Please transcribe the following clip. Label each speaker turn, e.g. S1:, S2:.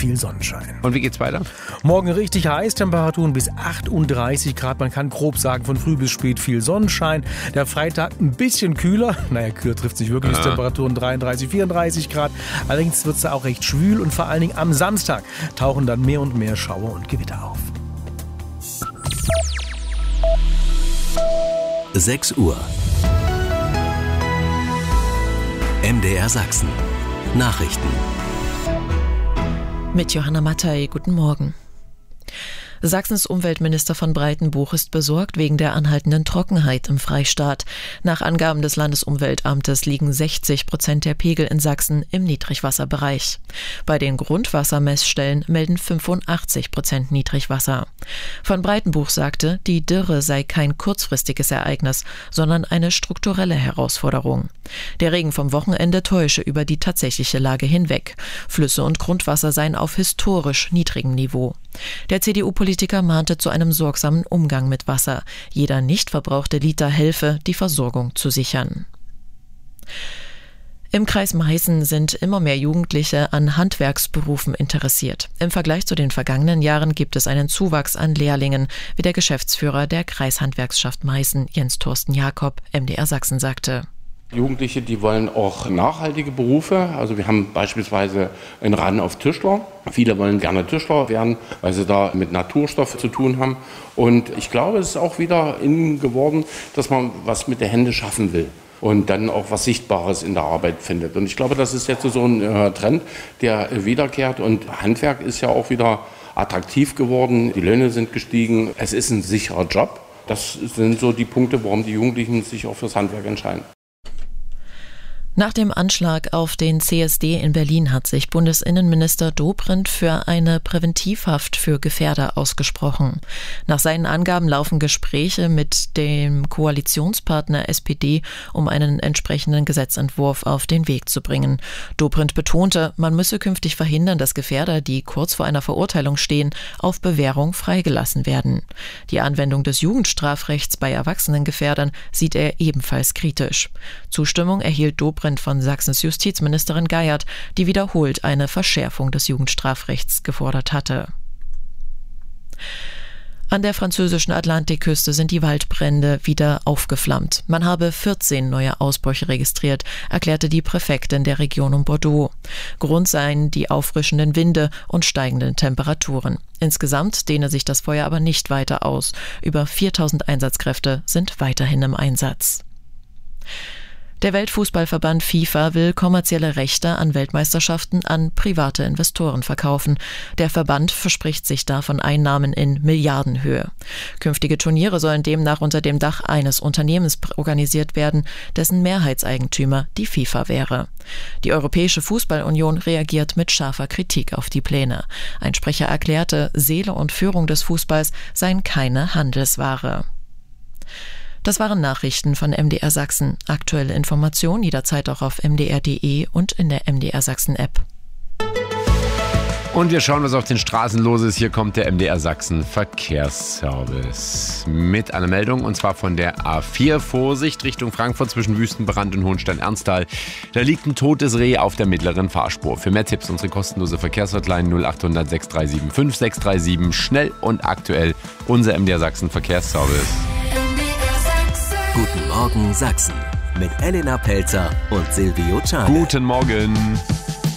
S1: viel Sonnenschein.
S2: Und wie geht's weiter?
S1: Morgen richtig heiß, Temperaturen bis 38 Grad. Man kann grob sagen, von früh bis spät viel Sonnenschein. Der Freitag ein bisschen kühler. Kühler trifft sich wirklich. Temperaturen 33, 34 Grad. Allerdings wird es da auch recht schwül und vor allen Dingen am Samstag tauchen dann mehr und mehr Schauer und Gewitter auf.
S3: 6 Uhr. MDR Sachsen. Nachrichten.
S4: Mit Johanna Mattei, guten Morgen. Sachsens Umweltminister von Breitenbuch ist besorgt wegen der anhaltenden Trockenheit im Freistaat. Nach Angaben des Landesumweltamtes liegen 60% der Pegel in Sachsen im Niedrigwasserbereich. Bei den Grundwassermessstellen melden 85% Niedrigwasser. Von Breitenbuch sagte, die Dürre sei kein kurzfristiges Ereignis, sondern eine strukturelle Herausforderung. Der Regen vom Wochenende täusche über die tatsächliche Lage hinweg. Flüsse und Grundwasser seien auf historisch niedrigem Niveau. Der CDU-Politiker mahnte zu einem sorgsamen Umgang mit Wasser. Jeder nicht verbrauchte Liter helfe, die Versorgung zu sichern. Im Kreis Meißen sind immer mehr Jugendliche an Handwerksberufen interessiert. Im Vergleich zu den vergangenen Jahren gibt es einen Zuwachs an Lehrlingen, wie der Geschäftsführer der Kreishandwerkschaft Meißen, Jens Thorsten Jakob, MDR Sachsen sagte.
S5: Jugendliche, die wollen auch nachhaltige Berufe. Also wir haben beispielsweise einen Run auf Tischler. Viele wollen gerne Tischler werden, weil sie da mit Naturstoff zu tun haben. Und ich glaube, es ist auch wieder in geworden, dass man was mit den Händen schaffen will und dann auch was Sichtbares in der Arbeit findet. Und ich glaube, das ist jetzt so ein Trend, der wiederkehrt. Und Handwerk ist ja auch wieder attraktiv geworden. Die Löhne sind gestiegen. Es ist ein sicherer Job. Das sind so die Punkte, warum die Jugendlichen sich auch fürs Handwerk entscheiden.
S4: Nach dem Anschlag auf den CSD in Berlin hat sich Bundesinnenminister Dobrindt für eine Präventivhaft für Gefährder ausgesprochen. Nach seinen Angaben laufen Gespräche mit dem Koalitionspartner SPD, um einen entsprechenden Gesetzentwurf auf den Weg zu bringen. Dobrindt betonte, man müsse künftig verhindern, dass Gefährder, die kurz vor einer Verurteilung stehen, auf Bewährung freigelassen werden. Die Anwendung des Jugendstrafrechts bei erwachsenen Gefährdern sieht er ebenfalls kritisch. Zustimmung erhielt Dobrindt von Sachsens Justizministerin Geiert, die wiederholt eine Verschärfung des Jugendstrafrechts gefordert hatte. An der französischen Atlantikküste sind die Waldbrände wieder aufgeflammt. Man habe 14 neue Ausbrüche registriert, erklärte die Präfektin der Region um Bordeaux. Grund seien die auffrischenden Winde und steigenden Temperaturen. Insgesamt dehne sich das Feuer aber nicht weiter aus. Über 4000 Einsatzkräfte sind weiterhin im Einsatz. Der Weltfußballverband FIFA will kommerzielle Rechte an Weltmeisterschaften an private Investoren verkaufen. Der Verband verspricht sich davon Einnahmen in Milliardenhöhe. Künftige Turniere sollen demnach unter dem Dach eines Unternehmens organisiert werden, dessen Mehrheitseigentümer die FIFA wäre. Die Europäische Fußballunion reagiert mit scharfer Kritik auf die Pläne. Ein Sprecher erklärte, Seele und Führung des Fußballs seien keine Handelsware. Das waren Nachrichten von MDR Sachsen. Aktuelle Informationen jederzeit auch auf mdr.de und in der MDR Sachsen App.
S2: Und wir schauen, was auf den Straßen los ist. Hier kommt der MDR Sachsen Verkehrsservice mit einer Meldung, und zwar von der A4. Vorsicht Richtung Frankfurt zwischen Wüstenbrand und Hohenstein-Ernsthal. Da liegt ein totes Reh auf der mittleren Fahrspur. Für mehr Tipps unsere kostenlose Verkehrshotline 0800 637 5637. Schnell und aktuell unser MDR Sachsen Verkehrsservice.
S3: Guten Morgen Sachsen mit Elena Pelzer und Silvio Czarne.
S2: Guten Morgen.